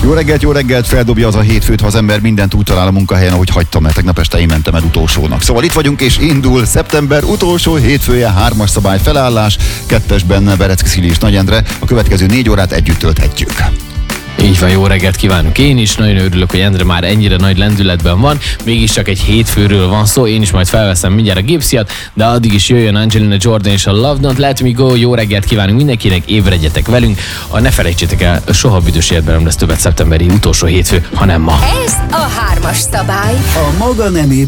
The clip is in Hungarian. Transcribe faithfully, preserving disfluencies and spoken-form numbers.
Jó reggelt, jó reggelt, feldobja az a hétfőt, ha az ember mindent úgy talál a munkahelyen, ahogy hagytam, mert tegnap este én mentem el utolsónak. Szóval itt vagyunk, és indul szeptember utolsó hétfője, hármas szabály felállás, kettesben Berecki Szili és Nagy Endre. A következő négy órát együtt tölthetjük. Így van, jó reggelt kívánok én is, nagyon örülök, hogy Endre már ennyire nagy lendületben van, mégiscsak egy hétfőről van szó, én is majd felveszem mindjárt a gipsziat, de addig is jöjjön Angelina Jordan és a Love Don't Let Me Go. Jó reggelt kívánunk mindenkinek, ébredjetek velünk, a ne felejtsétek el, soha büdös életben nem lesz többet szeptemberi utolsó hétfő, hanem ma. Ez a hármas szabály. A maga nemében